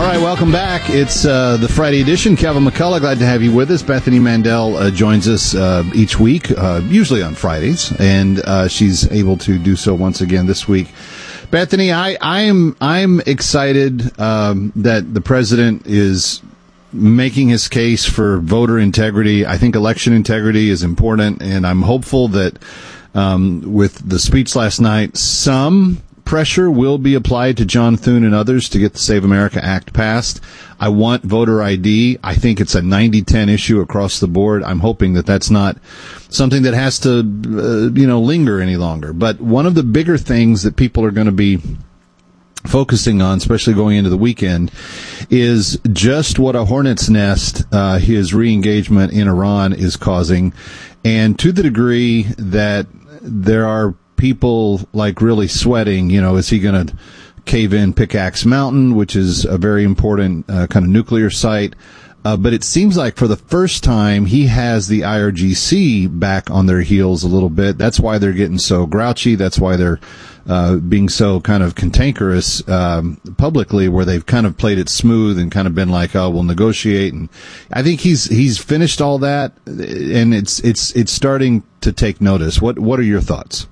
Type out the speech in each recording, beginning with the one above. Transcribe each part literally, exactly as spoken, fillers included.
right, welcome back. It's uh, the Friday edition. Kevin McCullough, glad to have you with us. Bethany Mandel uh, joins us uh, each week, uh, usually on Fridays, and uh, she's able to do so once again this week. Bethany, I, I'm I'm excited um, that the president is making his case for voter integrity. I think election integrity is important, and I'm hopeful that um, with the speech last night, some pressure will be applied to John Thune and others to get the Save America Act passed. I want voter I D. I think it's a ninety ten issue across the board. I'm hoping that that's not something that has to, uh, you know, linger any longer. But one of the bigger things that people are going to be focusing on, especially going into the weekend, is just what a hornet's nest uh, his re-engagement in Iran is causing. And to the degree that there are people like really sweating, you know, is he going to cave in Pickaxe Mountain, which is a very important uh, kind of nuclear site? Uh, but it seems like for the first time, he has the I R G C back on their heels a little bit. That's why they're getting so grouchy. That's why they're uh, being so kind of cantankerous um, publicly, where they've kind of played it smooth and kind of been like, "Oh, we'll negotiate." And I think he's he's finished all that, and it's it's it's starting to take notice. What what are your thoughts?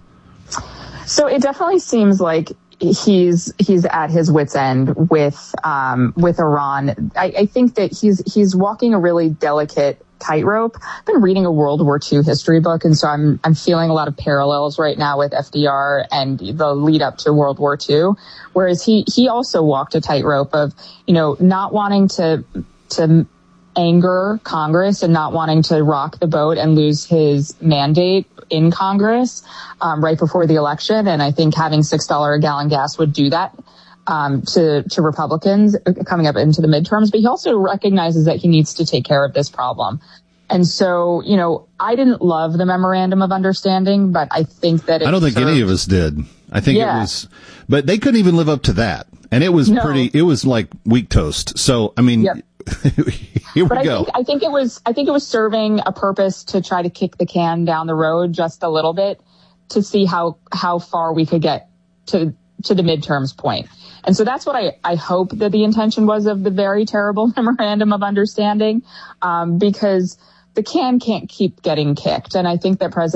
So it definitely seems like he's he's at his wit's end with um, with Iran. I, I think that he's he's walking a really delicate tightrope. I've been reading a World War Two history book, and so I'm I'm feeling a lot of parallels right now with F D R and the lead up to World War Two. Whereas he he also walked a tightrope of, you know, not wanting to to anger Congress and not wanting to rock the boat and lose his mandate in Congress um, right before the election. And I think having six dollars a gallon gas would do that um, to, to Republicans coming up into the midterms. But he also recognizes that he needs to take care of this problem. And so, you know, I didn't love the memorandum of understanding, but I think that it I don't think served- any of us did. I think yeah. it was, but they couldn't even live up to that. And it was No. pretty, it was like weak toast. So, I mean, Yep. here but we I go. think, I think it was, I think it was serving a purpose to try to kick the can down the road just a little bit to see how, how far we could get to, to the midterms point. And so that's what I, I hope that the intention was of the very terrible memorandum of understanding, um, because the can can't keep getting kicked. And I think that President